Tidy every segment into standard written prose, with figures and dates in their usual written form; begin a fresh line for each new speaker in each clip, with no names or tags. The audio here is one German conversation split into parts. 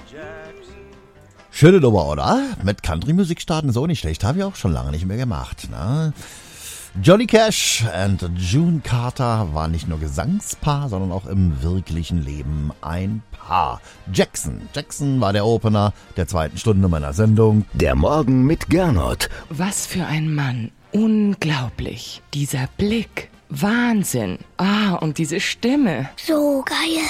Schöne Nummer, oder? Mit Country-Musik starten ist auch nicht schlecht. Habe ich auch schon lange nicht mehr gemacht. Ne? Johnny Cash und June Carter waren nicht nur Gesangspaar, sondern auch im wirklichen Leben ein Paar. Jackson war der Opener der zweiten Stunde meiner Sendung.
Der Morgen mit Gernot.
Was für ein Mann. Unglaublich. Dieser Blick. Wahnsinn. Und diese Stimme.
So geil.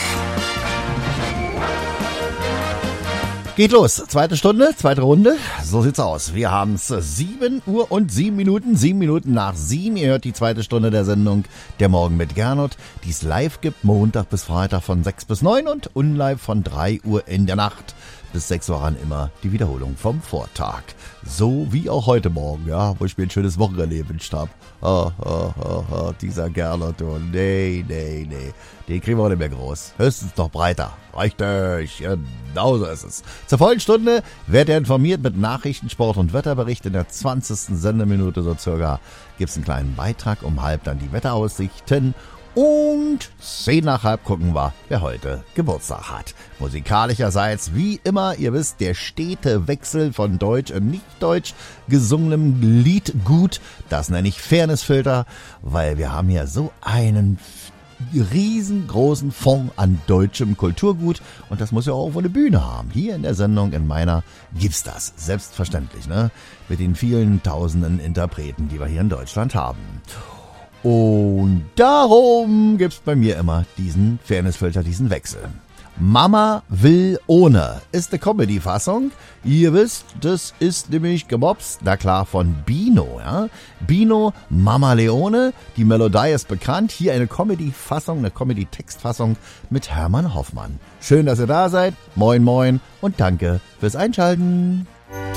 Geht los, zweite Stunde, zweite Runde. So sieht's aus. Wir haben's 7 Uhr und 7 Minuten, 7 Minuten nach 7. Ihr hört die zweite Stunde der Sendung Der Morgen mit Gernot, die es live gibt, Montag bis Freitag von 6 bis 9 und unlive von 3 Uhr in der Nacht. Bis 6 Uhr an immer die Wiederholung vom Vortag. So wie auch heute Morgen, ja, wo ich mir ein schönes Wochenende gewünscht habe. Dieser Gernot, oh, nee. Den kriegen wir auch nicht mehr groß. Höchstens noch breiter. Reicht euch. Genau so ist es. Zur vollen Stunde werdet ihr informiert mit Nachrichten, Sport und Wetterbericht. In der 20. Sendeminute so circa gibt's einen kleinen Beitrag. Um halb dann die Wetteraussichten. Und 10 nach halb gucken wir, wer heute Geburtstag hat. Musikalischerseits, wie immer, ihr wisst, der stete Wechsel von Deutsch und Nicht-Deutsch gesungenem Liedgut. Das nenne ich Fairnessfilter, weil wir haben hier so einen riesengroßen Fonds an deutschem Kulturgut und das muss ja auch auf eine Bühne haben. Hier in der Sendung, in meiner, gibt's das. Selbstverständlich, ne? Mit den vielen tausenden Interpreten, die wir hier in Deutschland haben. Und darum gibt's bei mir immer diesen Fairnessfilter, diesen Wechsel. Mama will ohne ist eine Comedy-Fassung. Ihr wisst, das ist nämlich gemobst, na klar, von Bino. Ja? Bino, Mama Leone, die Melodie ist bekannt. Hier eine Comedy-Fassung, eine Comedy-Textfassung mit Hermann Hoffmann. Schön, dass ihr da seid. Moin, moin und danke fürs Einschalten.